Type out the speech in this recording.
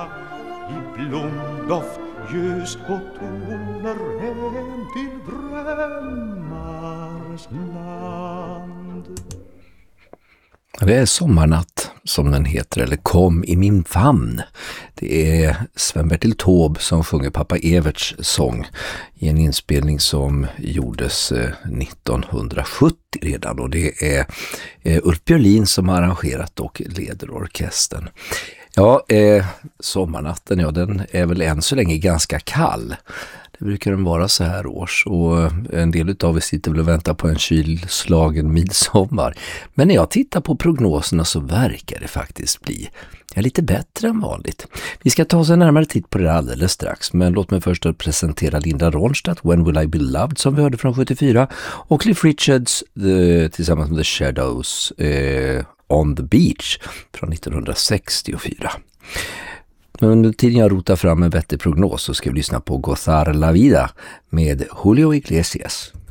i blomdoft ljus och toner hem till drömmars land. Det är Sommarnatt som den heter, eller Kom i min famn. Det är Sven-Bertil Taube som sjunger Pappa Everts sång i en inspelning som gjordes 1970 redan. Och det är Ulf Björlin som har arrangerat och leder orkestern. Ja, Sommarnatten, ja, den är väl än så länge ganska kall. Det brukar den vara så här års, och en del av er sitter väl och väntar på en kylslagen midsommar. Men när jag tittar på prognoserna så verkar det faktiskt bli lite bättre än vanligt. Vi ska ta oss en närmare titt på det alldeles strax, men låt mig först presentera Linda Ronstadt, When Will I Be Loved, som vi hörde från 74, och Cliff Richards tillsammans med The Shadows On the Beach från 1964. Under tiden jag rotar fram en vettig prognos så ska vi lyssna på Gozar la Vida med Julio Iglesias.